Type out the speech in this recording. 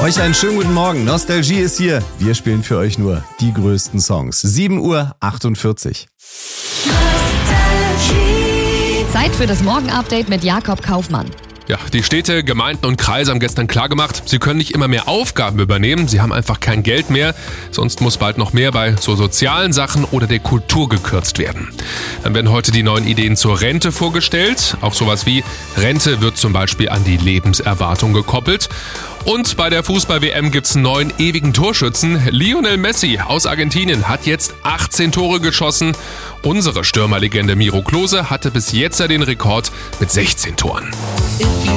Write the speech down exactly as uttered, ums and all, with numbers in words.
Euch einen schönen guten Morgen. Nostalgie ist hier. Wir spielen für euch nur die größten Songs. sieben Uhr achtundvierzig. Zeit für das Morgenupdate mit Jakob Kaufmann. Ja, die Städte, Gemeinden und Kreise haben gestern klargemacht, sie können nicht immer mehr Aufgaben übernehmen, sie haben einfach kein Geld mehr, sonst muss bald noch mehr bei so sozialen Sachen oder der Kultur gekürzt werden. Dann werden heute die neuen Ideen zur Rente vorgestellt, auch sowas wie Rente wird zum Beispiel an die Lebenserwartung gekoppelt. Und bei der Fußball-W M gibt's einen neuen ewigen Torschützen. Lionel Messi aus Argentinien hat jetzt achtzehn Tore geschossen. Unsere Stürmerlegende Miro Klose hatte bis jetzt den Rekord mit sechzehn Toren.